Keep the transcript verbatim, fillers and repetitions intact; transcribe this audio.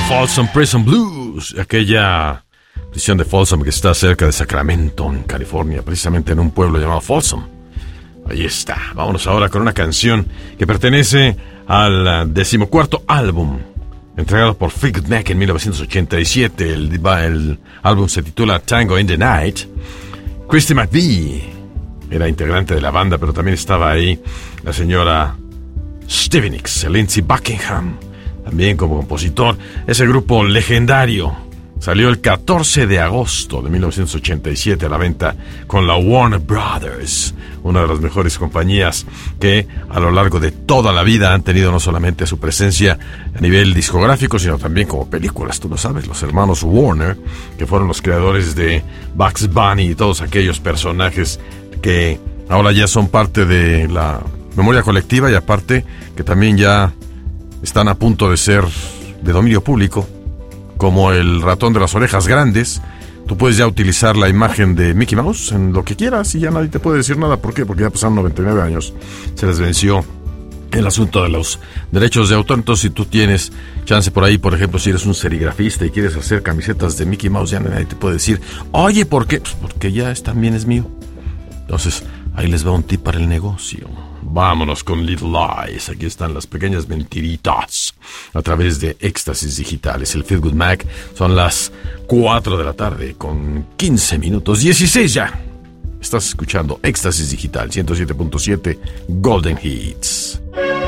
Folsom Prison Blues, aquella prisión de Folsom que está cerca de Sacramento, en California, precisamente en un pueblo llamado Folsom. Ahí está. Vámonos ahora con una canción que pertenece al decimocuarto álbum entregado por Fleetwood Mac en mil novecientos ochenta y siete. El, el álbum se titula Tango in the Night. Christy McVie era integrante de la banda, pero también estaba ahí la señora Stevie Nicks, Lindsey Buckingham, también como compositor. Ese grupo legendario salió el catorce de agosto de mil novecientos ochenta y siete a la venta con la Warner Brothers, una de las mejores compañías que a lo largo de toda la vida han tenido no solamente su presencia a nivel discográfico, sino también como películas. Tú lo sabes, los hermanos Warner, que fueron los creadores de Bugs Bunny y todos aquellos personajes que ahora ya son parte de la memoria colectiva y aparte que también ya están a punto de ser de dominio público, como el ratón de las orejas grandes. Tú puedes ya utilizar la imagen de Mickey Mouse en lo que quieras y ya nadie te puede decir nada. ¿Por qué? Porque ya pasaron noventa y nueve años. Se les venció el asunto de los derechos de autor. Entonces, si tú tienes chance por ahí, por ejemplo, si eres un serigrafista y quieres hacer camisetas de Mickey Mouse, ya nadie te puede decir, oye, ¿por qué? Pues porque ya es, también es mío. Entonces, ahí les va un tip para el negocio. Vámonos con Little Lies. Aquí están las pequeñas mentiritas a través de Éxtasis Digitales. El Fleetwood Mac. Son las cuatro de la tarde con quince minutos. dieciséis ya. Estás escuchando Éxtasis Digital ciento siete punto siete Golden Hits.